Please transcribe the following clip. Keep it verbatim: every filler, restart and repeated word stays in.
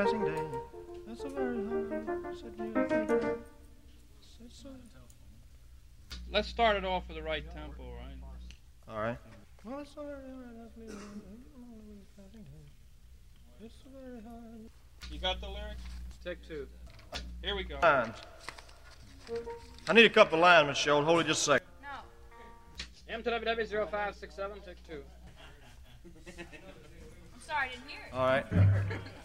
passing day. That's a very hard situation. Let's start it off with the right tempo, right? All right. Well, it's a very hard passing day. It's a very hard. You got the lyrics? Take two. Here we go. Lines. I need a couple of lines, Miss Schultz. Hold it just a second. M to W W zero five six seven, take two. I'm sorry, I didn't hear it. All right.